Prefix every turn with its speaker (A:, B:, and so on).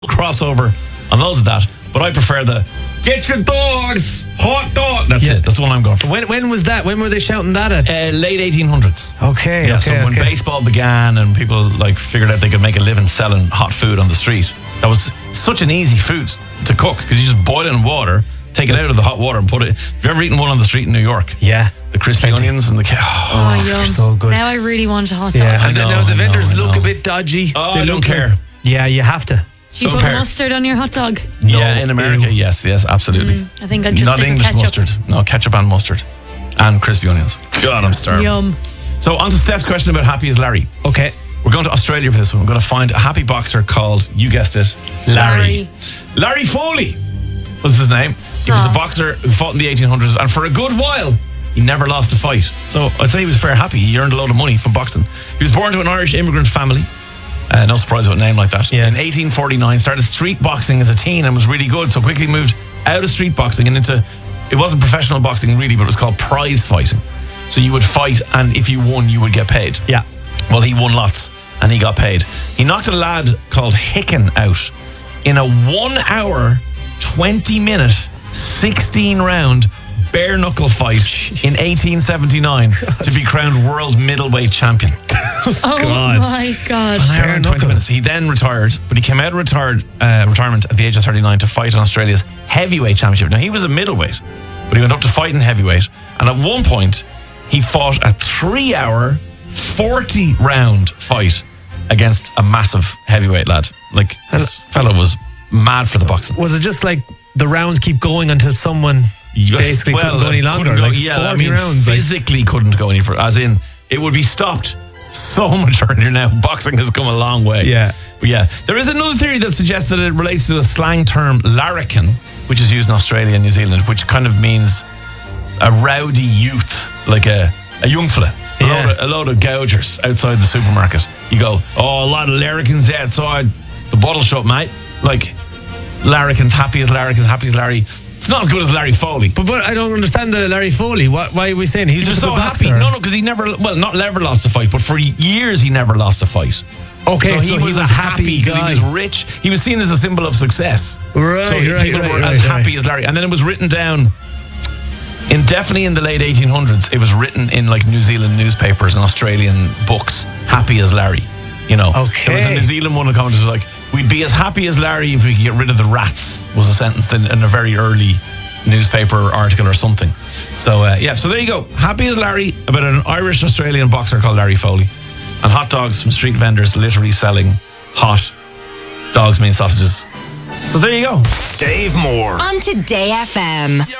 A: crossover on loads of that, but I prefer the get your dogs, hot dog. That's it. That's the one I'm going for.
B: When was that? When were they shouting that at?
A: Late 1800s.
B: Okay.
A: Yeah, so when baseball began and people figured out they could make a living selling hot food on the street, that was such an easy food to cook because you just boil it in water, take it out of the hot water and put it. Have you ever eaten one on the street in New York?
B: Yeah.
A: The crispy onions and the...
C: They're
B: so good.
C: Now I really want a hot dog.
B: Yeah, and now the vendors look a bit dodgy.
A: Oh,
B: they
A: I don't care.
B: Yeah, you have to.
C: Do you put mustard on your hot dog?
A: Yeah, in America, yes, absolutely.
C: I think I'd just
A: not
C: stick with
A: English
C: ketchup.
A: mustard. No, ketchup and mustard. And crispy onions. God, I'm starving.
C: Yum.
A: So on to Steph's question about Happy as Larry.
B: Okay.
A: We're going to Australia for this one. We're going to find a happy boxer called, you guessed it, Larry. Larry Foley was his name. He was a boxer who fought in the 1800s, and for a good while, he never lost a fight. So I'd say he was fair happy. He earned a load of money from boxing. He was born to an Irish immigrant family. No surprise with a name like that.
B: Yeah.
A: In 1849, started street boxing as a teen and was really good. So quickly moved out of street boxing and into, it wasn't professional boxing really, but it was called prize fighting. So you would fight, and if you won, you would get paid.
B: Yeah.
A: Well, he won lots, and he got paid. He knocked a lad called Hicken out in a 1 hour, 20-minute, 16-round bare knuckle fight in 1879 to be crowned world middleweight champion.
C: Oh my God.
A: An hour and 20 minutes. He then retired, but he came out of retirement at the age of 39 to fight in Australia's heavyweight championship. Now, he was a middleweight, but he went up to fight in heavyweight. And at one point, he fought a 3 hour, 40-round fight against a massive heavyweight lad. Like, this fellow was mad for the boxing.
B: Was it just like the rounds keep going until someone basically couldn't go any longer?
A: Couldn't go,
B: like 40 rounds.
A: Physically couldn't go any further. As in, it would be stopped so much earlier now. Boxing has come a long way.
B: Yeah.
A: But yeah. There is another theory that suggests that it relates to a slang term, larrikin, which is used in Australia and New Zealand, which kind of means a rowdy youth, like a young fella. A load of gougers outside the supermarket. You go, a lot of larrikins outside the bottle shop, mate. Like, larrikins, happy as Larry. It's not as good as Larry Foley.
B: But I don't understand the Larry Foley. Why are we saying he was just
A: so
B: a
A: happy?
B: boxer?
A: No, because he never lost a fight, but for years he never lost a fight.
B: Okay,
A: so he was a happy guy. He was rich. He was seen as a symbol of success.
B: Right,
A: so people were as happy as Larry. And then it was written down definitely in the late 1800s. It was written in like New Zealand newspapers and Australian books, happy as Larry. You know,
B: okay.
A: There was a New Zealand one that commented like, we'd be as happy as Larry if we could get rid of the rats, was a sentence in a very early newspaper article or something. So so there you go. Happy as Larry, about an Irish Australian boxer called Larry Foley. And hot dogs from street vendors literally selling hot dogs mean sausages. So there you go.
D: Dave Moore
E: on Today FM.